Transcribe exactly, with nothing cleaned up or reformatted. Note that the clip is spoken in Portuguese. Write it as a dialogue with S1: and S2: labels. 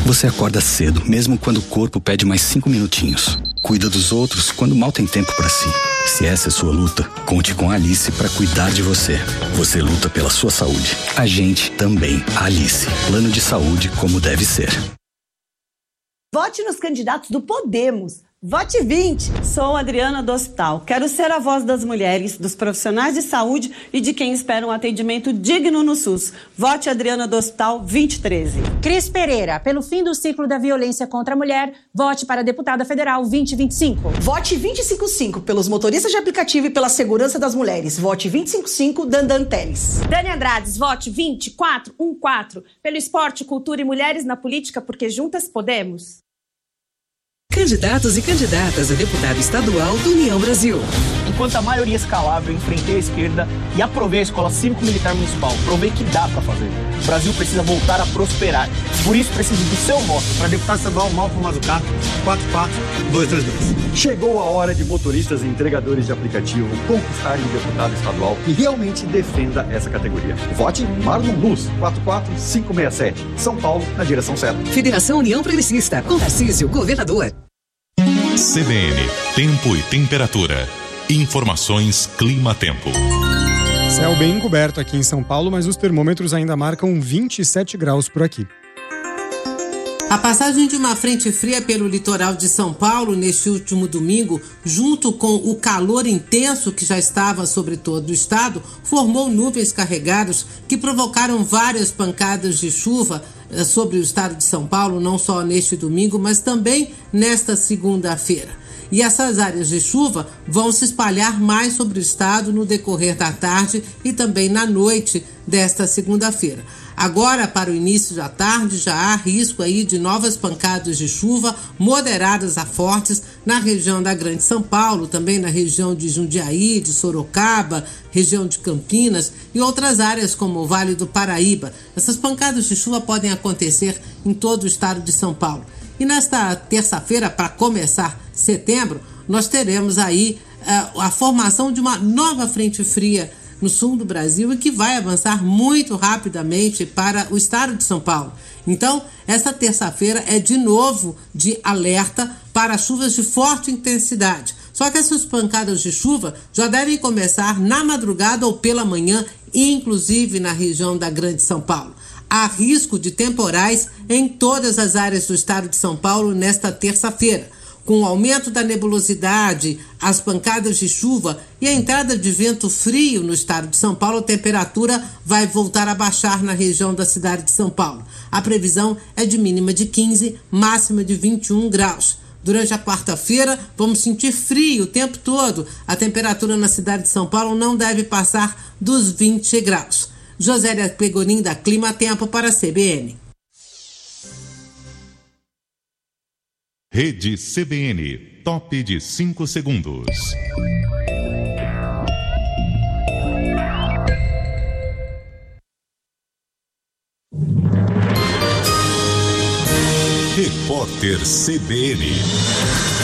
S1: Você acorda cedo, mesmo quando o corpo pede mais cinco minutinhos. Cuida dos outros quando mal tem tempo para si. Se essa é sua luta, conte com a Alice para cuidar de você. Você luta pela sua saúde. A gente também. Alice. Plano de saúde como deve ser.
S2: Vote nos candidatos do Podemos. Vote vinte. Sou Adriana do Hospital. Quero ser a voz das mulheres, dos profissionais de saúde e de quem espera um atendimento digno no SUS. Vote Adriana do Hospital vinte e treze.
S3: Cris Pereira, pelo fim do ciclo da violência contra a mulher, vote para a deputada federal vinte e vinte e cinco.
S4: Vote vinte e cinco cinco pelos motoristas de aplicativo e pela segurança das mulheres. Vote vinte e cinco cinco Dandan Teles.
S3: Dani Andrades, vote vinte e quatro quatorze pelo esporte, cultura e mulheres na política, porque juntas podemos.
S5: Candidatos e candidatas a deputado estadual do União Brasil.
S6: Enquanto a maioria escalava, eu enfrentei a esquerda e aprovei a Escola Cívico-Militar Municipal. Provei que dá pra fazer. O Brasil precisa voltar a prosperar. Por isso, preciso do seu voto.
S7: Para deputado estadual, Malcolm Mazzucato, quatro quatro dois três dois.
S8: Chegou a hora de motoristas e entregadores de aplicativo conquistarem um deputado estadual que realmente defenda essa categoria. Vote Marlon Luz, quatro quatro cinco seis sete. São Paulo, na direção certa.
S5: Federação União Progressista, com Tarcísio, governador.
S9: C B N, tempo e temperatura. Informações Clima-Tempo.
S10: Céu bem encoberto aqui em São Paulo, mas os termômetros ainda marcam vinte e sete graus por aqui.
S11: A passagem de uma frente fria pelo litoral de São Paulo neste último domingo, junto com o calor intenso que já estava sobre todo o estado, formou nuvens carregadas que provocaram várias pancadas de chuva sobre o estado de São Paulo, não só neste domingo, mas também nesta segunda-feira. E essas áreas de chuva vão se espalhar mais sobre o estado no decorrer da tarde e também na noite desta segunda-feira. Agora, para o início da tarde, já há risco aí de novas pancadas de chuva moderadas a fortes na região da Grande São Paulo, também na região de Jundiaí, de Sorocaba, região de Campinas e outras áreas como o Vale do Paraíba. Essas pancadas de chuva podem acontecer em todo o estado de São Paulo. E nesta terça-feira, para começar setembro, nós teremos aí uh, a formação de uma nova frente fria no sul do Brasil e que vai avançar muito rapidamente para o estado de São Paulo. Então, essa terça-feira é de novo de alerta para chuvas de forte intensidade. Só que essas pancadas de chuva já devem começar na madrugada ou pela manhã, inclusive na região da Grande São Paulo. Há risco de temporais em todas as áreas do estado de São Paulo nesta terça-feira. Com o aumento da nebulosidade, as pancadas de chuva e a entrada de vento frio no estado de São Paulo, a temperatura vai voltar a baixar na região da cidade de São Paulo. A previsão é de mínima de quinze, máxima de vinte e um graus. Durante a quarta-feira, vamos sentir frio o tempo todo. A temperatura na cidade de São Paulo não deve passar dos vinte graus. Josélia Pegorim, da Clima Tempo, para a C B N.
S9: Rede C B N, top de cinco segundos. Repórter C B N.